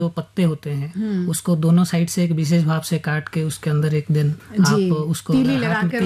जो पत्ते होते हैं उसको दोनों साइड से एक विशेष भाव से काट के उसके अंदर एक दिन आप उसको तीली लगा के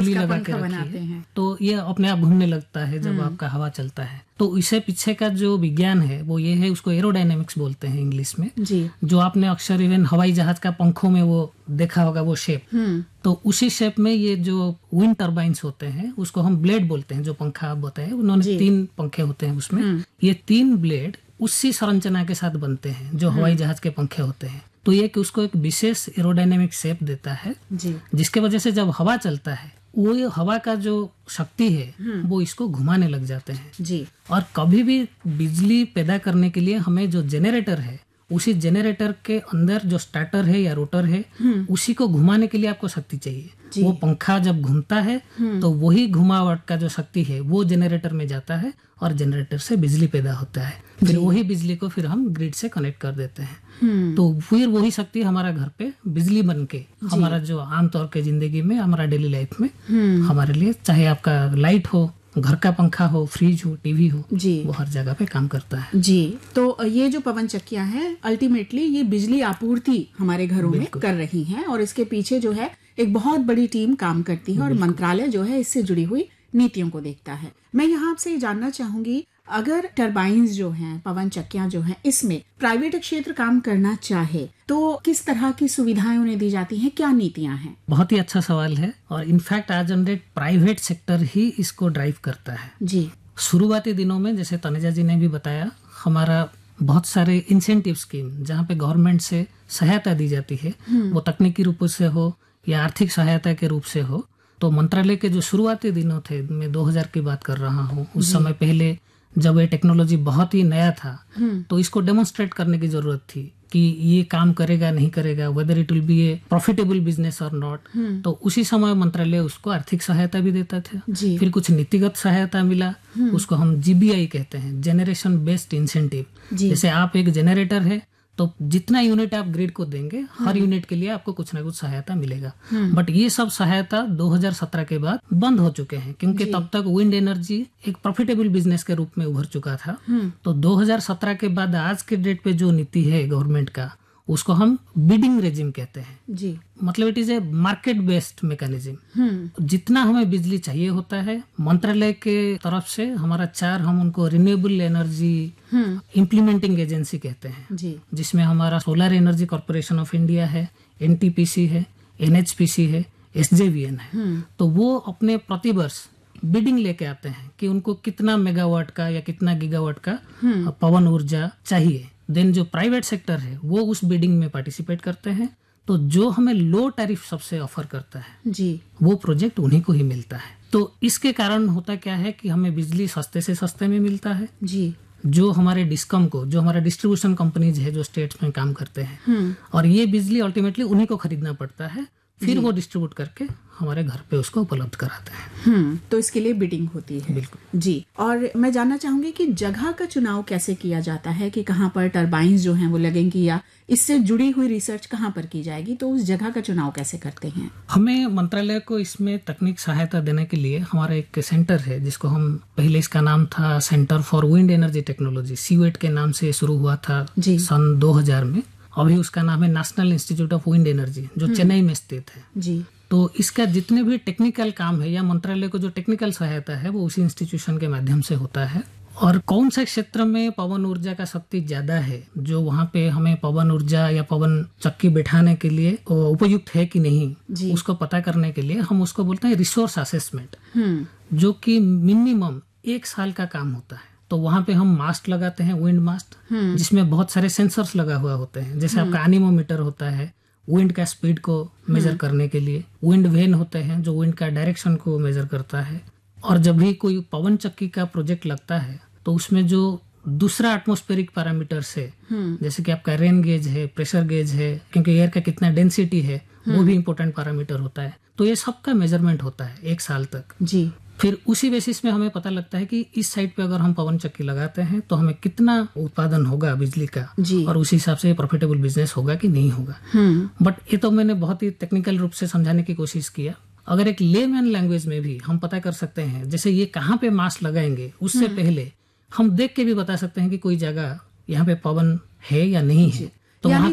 रखिए, तो ये अपने आप घूमने लगता है जब आपका हवा चलता है। तो इसे पीछे का जो विज्ञान है वो ये है, उसको एरोडायनेमिक्स बोलते हैं इंग्लिश में जी। जो आपने अक्सर इवन हवाई जहाज का पंखों में वो देखा होगा वो शेप, तो उसी शेप में ये जो विंड टर्बाइन्स होते हैं उसको हम ब्लेड बोलते हैं। जो पंखा आप बताए उन्होंने 3 पंखे होते हैं उसमें, ये 3 ब्लेड उसी संरचना के साथ बनते हैं जो हवाई जहाज के पंखे होते हैं। तो ये कि उसको एक विशेष एरोडायनेमिक शेप देता है जी। जिसके वजह से जब हवा चलता है वो हवा का जो शक्ति है वो इसको घुमाने लग जाते हैं जी। और कभी भी बिजली पैदा करने के लिए हमें जो जेनरेटर है उसी जेनरेटर के अंदर जो स्टार्टर है या रोटर है उसी को घुमाने के लिए आपको शक्ति चाहिए। वो पंखा जब घूमता है तो वही घुमावट का जो शक्ति है वो जेनरेटर में जाता है और जेनरेटर से बिजली पैदा होता है। फिर वही बिजली को फिर हम ग्रिड से कनेक्ट कर देते हैं। तो फिर वही शक्ति हमारा घर पे बिजली बन के हमारा जो आमतौर के जिंदगी में हमारा डेली लाइफ में हमारे लिए, चाहे आपका लाइट हो, घर का पंखा हो, फ्रिज हो, टीवी हो जी, वो हर जगह पे काम करता है जी। तो ये जो पवन चक्कियां हैं अल्टीमेटली ये बिजली आपूर्ति हमारे घरों में कर रही हैं और इसके पीछे जो है एक बहुत बड़ी टीम काम करती है और मंत्रालय जो है इससे जुड़ी हुई नीतियों को देखता है। मैं यहाँ आपसे ये जानना चाहूंगी, अगर टरबाइन्स जो हैं, पवन चक्कियां जो हैं, इसमें प्राइवेट क्षेत्र काम करना चाहे तो किस तरह की सुविधाएं उन्हें दी जाती हैं, क्या नीतियां हैं? बहुत ही अच्छा सवाल है और इनफैक्ट आज जनरेट प्राइवेट सेक्टर ही इसको ड्राइव करता है जी। शुरुआती दिनों में जैसे तनेजा जी ने भी बताया, हमारा बहुत सारे इंसेंटिव स्कीम जहाँ पे गवर्नमेंट से सहायता दी जाती है, वो तकनीकी रूप से हो या आर्थिक सहायता के रूप से हो। तो मंत्रालय के जो शुरुआती दिनों थे, मैं 2000 की बात कर रहा हूँ, उस समय पहले जब ये टेक्नोलॉजी बहुत ही नया था तो इसको डेमोन्स्ट्रेट करने की जरूरत थी कि ये काम करेगा नहीं करेगा, whether it will be A profitable business और नॉट। तो उसी समय मंत्रालय उसको आर्थिक सहायता भी देता था, फिर कुछ नीतिगत सहायता मिला, उसको हम GBI कहते हैं, जनरेशन बेस्ड इंसेंटिव। जैसे आप एक जनरेटर है तो जितना यूनिट आप ग्रिड को देंगे हर यूनिट के लिए आपको कुछ ना कुछ सहायता मिलेगा। बट ये सब सहायता 2017 के बाद बंद हो चुके हैं क्योंकि तब तक विंड एनर्जी एक प्रॉफिटेबल बिजनेस के रूप में उभर चुका था। तो 2017 के बाद आज के डेट पे जो नीति है गवर्नमेंट का, उसको हम बिडिंग रेजिम कहते हैं जी। मतलब it is a market based mechanism. जितना हमें बिजली चाहिए होता है, मंत्रालय के तरफ से हमारा 4 हम उनको रिन्यूएबल एनर्जी इम्प्लीमेंटिंग एजेंसी कहते हैं जी। जिसमें हमारा solar energy corporation of India है, NTPC है, NHPC है, SJVN है। तो वो अपने प्रतिवर्ष बिडिंग लेके आते हैं कि उनको कितना मेगावाट का या कितना गीगावाट का पवन ऊर्जा चाहिए। देन जो प्राइवेट सेक्टर है वो उस बिडिंग में पार्टिसिपेट करते हैं। तो जो हमें लो टैरिफ सबसे ऑफर करता है जी, वो प्रोजेक्ट उन्हीं को ही मिलता है। तो इसके कारण होता क्या है कि हमें बिजली सस्ते से सस्ते में मिलता है जी। जो हमारे डिस्कम को, जो हमारा डिस्ट्रीब्यूशन कंपनीज है जो स्टेट्स में काम करते हैं, और ये बिजली अल्टीमेटली उन्हीं को खरीदना पड़ता है, फिर वो डिस्ट्रीब्यूट करके हमारे घर पे उसको उपलब्ध कराते हैं। तो इसके लिए बिडिंग होती है बिल्कुल जी। और मैं जानना चाहूंगी कि जगह का चुनाव कैसे किया जाता है कि कहाँ पर टरबाइन्स जो हैं वो लगेंगी या इससे जुड़ी हुई रिसर्च कहाँ पर की जाएगी, तो उस जगह का चुनाव कैसे करते हैं? हमें मंत्रालय को इसमें तकनीक सहायता देने के लिए हमारा एक सेंटर है जिसको हम, पहले इसका नाम था centre for wind energy technology, CWET के नाम से शुरू हुआ था सन 2000 में। अभी उसका नाम है national institute of wind energy, जो चेन्नई में स्थित है जी। तो इसका जितने भी टेक्निकल काम है या मंत्रालय को जो टेक्निकल सहायता है वो उसी इंस्टीट्यूशन के माध्यम से होता है। और कौन से क्षेत्र में पवन ऊर्जा का शक्ति ज्यादा है, जो वहाँ पे हमें पवन ऊर्जा या पवन चक्की बैठाने के लिए उपयुक्त है कि नहीं, उसको पता करने के लिए हम उसको बोलते हैं रिसोर्स असेसमेंट, जो कि मिनिमम 1 साल का काम होता है। तो वहाँ पे हम मास्ट लगाते हैं, विंड मास्ट, जिसमें बहुत सारे सेंसर्स लगा हुआ होते हैं। जैसे आपका एनीमोमीटर होता है विंड का स्पीड को मेजर करने के लिए, विंड वेन होते हैं जो विंड का डायरेक्शन को मेजर करता है। और जब भी कोई पवन चक्की का प्रोजेक्ट लगता है तो उसमें जो दूसरा एटमॉस्फेरिक पैरामीटर्स है, जैसे कि आपका रेन गेज है, प्रेशर गेज है, क्योंकि एयर का कितना डेंसिटी है वो भी इम्पोर्टेंट पैरामीटर होता है। तो ये सबका मेजरमेंट होता है 1 साल तक जी। फिर उसी बेसिस में हमें पता लगता है कि इस साइड पे अगर हम पवन चक्की लगाते हैं तो हमें कितना उत्पादन होगा बिजली का, और उसी हिसाब से प्रॉफिटेबल बिजनेस होगा कि नहीं होगा। बट ये तो मैंने बहुत ही टेक्निकल रूप से समझाने की कोशिश किया। अगर एक लेमैन लैंग्वेज में भी हम पता कर सकते हैं, जैसे ये कहाँ पे मास्ट लगाएंगे उससे पहले हम देख के भी बता सकते हैं कि कोई जगह यहाँ पे पवन है या नहीं है। तो वहाँ